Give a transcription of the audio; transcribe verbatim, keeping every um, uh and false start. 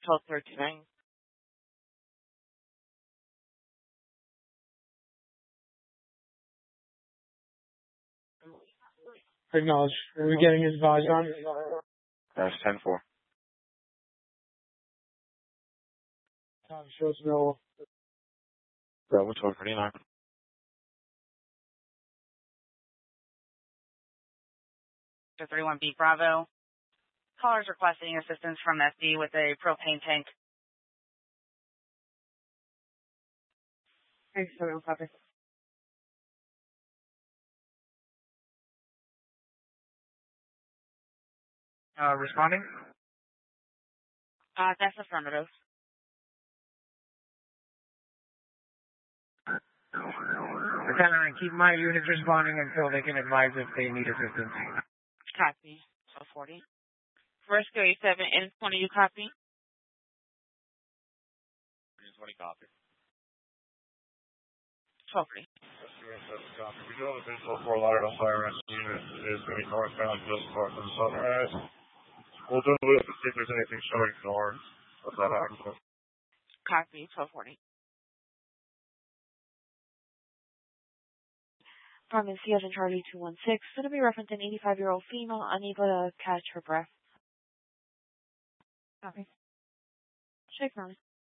twelve thirty-nine. Acknowledge. Are we getting his advised on? That's ten four. Time shows no. Bravo twelve thirty-nine. thirty-one B Bravo. Callers requesting assistance from F D with a propane tank. Thanks, so no copy. Uh, responding? Uh, that's affirmative. Lieutenant, keep my units responding until they can advise if they need assistance. Copy. twelve forty. Frisco eighty-seven N twenty, you copy? twenty copy. twelve forty. We do have a visual Fort Lauderdale siren unit is going to be northbound just north of the southern edge. We'll do a loop to see if there's anything showing north of that accident. Copy. twelve forty. From C S and Charlie two one six, going to be referencing an eighty-five-year-old female unable to catch her breath. Copy. Check on it.